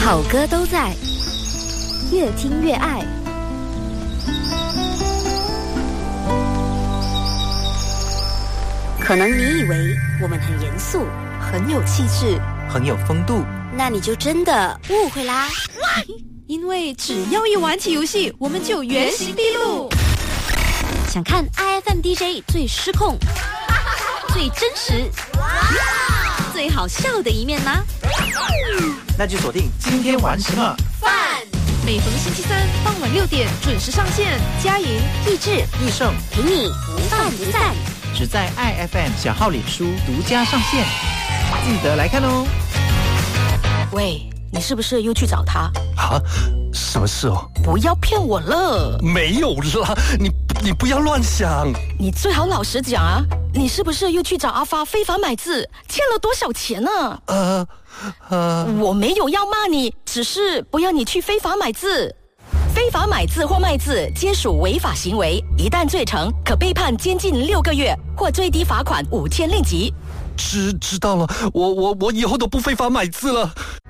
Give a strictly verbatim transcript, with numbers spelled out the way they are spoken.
好歌都在，越听越爱。可能你以为我们很严肃， 很有气质， 很有风度， 那你就真的误会啦。 因为只要一玩起游戏，我们就原形毕露。 想看 I F M D J 最失控、最真实、最好笑的一面吗？ 那就锁定今天玩什么饭。 每逢星期三傍晚六点准时上线，佳莹、 益智、 益盛陪你不饭不散， 只在 I F M 小号脸书独家上线，记得来看哦。 喂，你是不是又去找他？ 啊，什么事哦？ 不要骗我了。 没有啦，你你不要乱想。 你最好老实讲啊，你是不是又去找阿发非法买字，欠了多少钱呢？ 呃呃， 我没有要骂你，只是不要你去非法买字。非法买字或卖字皆属违法行为，一旦罪成，可被判监禁六个月，或最低罚款五千令吉。 知知道了，我我我以后都不非法买字了。